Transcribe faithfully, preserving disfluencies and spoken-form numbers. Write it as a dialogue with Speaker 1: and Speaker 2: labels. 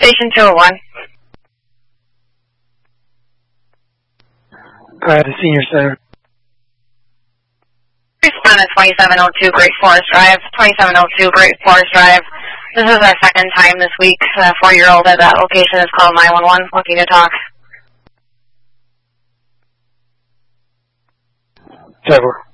Speaker 1: Station two oh one.
Speaker 2: Go ahead, the senior center.
Speaker 1: Respond to twenty-seven oh two Great Forest Drive. twenty-seven oh two Great Forest Drive. This is our second time this week. A four-year-old at that location has called nine one one looking to talk.
Speaker 2: Trevor.